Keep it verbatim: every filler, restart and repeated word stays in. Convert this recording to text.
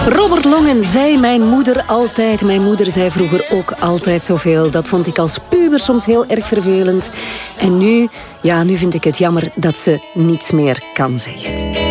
Robert Longen zei mijn moeder altijd. Mijn moeder zei vroeger ook altijd zoveel. Dat vond ik als puber soms heel erg vervelend. En nu, ja, nu vind ik het jammer dat ze niets meer kan zeggen.